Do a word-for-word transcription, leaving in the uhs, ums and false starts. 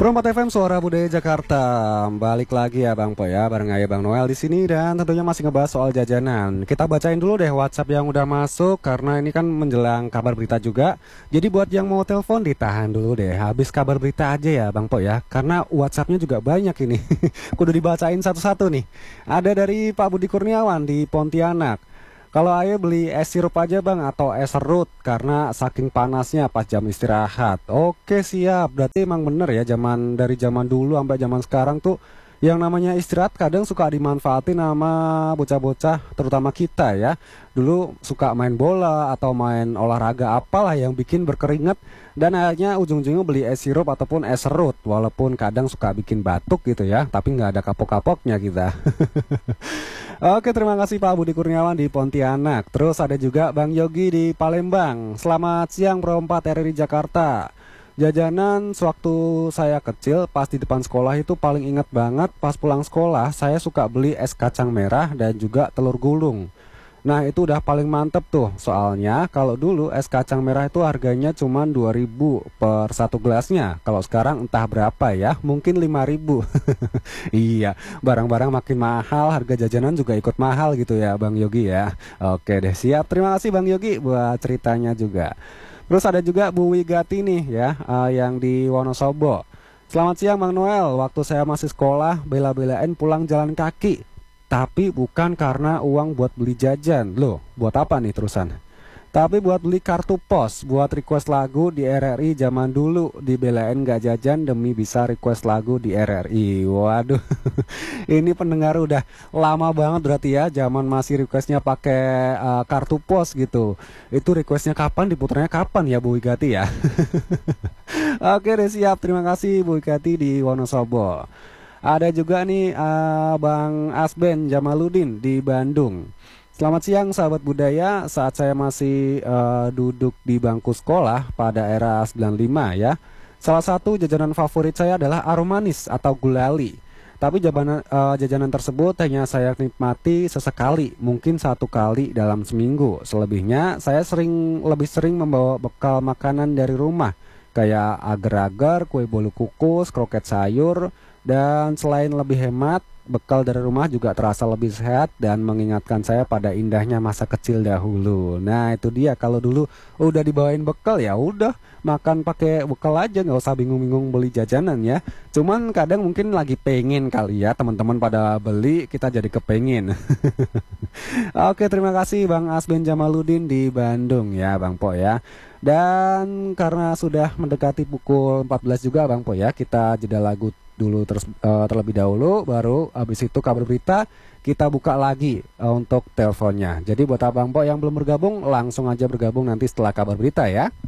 Perempat F M Suara Budaya Jakarta. Balik lagi ya Bang Po ya, bareng saya Bang Noel di sini dan tentunya masih ngebahas soal jajanan. Kita bacain dulu deh WhatsApp yang udah masuk karena ini kan menjelang kabar berita juga. Jadi buat yang mau telepon ditahan dulu deh, habis kabar berita aja ya Bang Po ya, karena WhatsAppnya juga banyak ini. Kudu dibacain satu-satu nih. Ada dari Pak Budi Kurniawan di Pontianak. Kalau ayah beli es sirup aja bang atau es serut karena saking panasnya pas jam istirahat. Oke siap, berarti emang bener ya zaman dari zaman dulu sampai zaman sekarang tuh yang namanya istirahat kadang suka dimanfaatin sama bocah-bocah terutama kita ya. Dulu suka main bola atau main olahraga apalah yang bikin berkeringat dan akhirnya ujung-ujungnya beli es sirup ataupun es serut. Walaupun kadang suka bikin batuk gitu ya, tapi nggak ada kapok-kapoknya kita. Oke, terima kasih Pak Budi Kurniawan di Pontianak. Terus ada juga Bang Yogi di Palembang. Selamat siang Bro empat R R I Jakarta. Jajanan sewaktu saya kecil pas di depan sekolah itu paling ingat banget pas pulang sekolah saya suka beli es kacang merah dan juga telur gulung. Nah itu udah paling mantep tuh, soalnya kalau dulu es kacang merah itu harganya cuma dua ribu per satu gelasnya. Kalau sekarang entah berapa ya, mungkin lima ribu. Iya, barang-barang makin mahal, harga jajanan juga ikut mahal gitu ya Bang Yogi ya. Oke deh, siap, terima kasih Bang Yogi buat ceritanya juga. Terus ada juga Bu Wigati nih ya, uh, yang di Wonosobo. Selamat siang Bang Noel, waktu saya masih sekolah bela-belain pulang jalan kaki. Tapi bukan karena uang buat beli jajan. Loh, buat apa nih terusan? Tapi buat beli kartu pos, buat request lagu di R R I zaman dulu. Dibelain gak jajan demi bisa request lagu di R R I. Waduh, ini pendengar udah lama banget berarti ya. Zaman masih requestnya pakai uh, kartu pos gitu. Itu requestnya kapan, diputarnya kapan ya Bu Wigati ya? Oke deh siap, terima kasih Bu Wigati di Wonosobo. Ada juga nih uh, Bang Asben Jamaludin di Bandung. Selamat siang sahabat budaya, saat saya masih uh, duduk di bangku sekolah pada era sembilan puluh lima ya. Salah satu jajanan favorit saya adalah aromanis atau gulali. Tapi jajanan, uh, jajanan tersebut hanya saya nikmati sesekali, mungkin satu kali dalam seminggu. Selebihnya saya sering lebih sering membawa bekal makanan dari rumah. Kayak agar-agar, kue bolu kukus, kroket sayur. Dan selain lebih hemat, bekal dari rumah juga terasa lebih sehat dan mengingatkan saya pada indahnya masa kecil dahulu. Nah itu dia, kalau dulu udah dibawain bekal ya udah makan pakai bekal aja, nggak usah bingung-bingung beli jajanan ya. Cuman kadang mungkin lagi pengen kali ya teman-teman pada beli, kita jadi kepengen. Oke, terima kasih Bang Asben Jamaludin di Bandung ya Bang Po ya. Dan karena sudah mendekati pukul empat belas juga Bang Po ya, kita jeda lagu dulu terus uh, terlebih dahulu, baru habis itu kabar berita kita buka lagi uh, untuk teleponnya. Jadi buat Abang Po yang belum bergabung langsung aja bergabung nanti setelah kabar berita ya.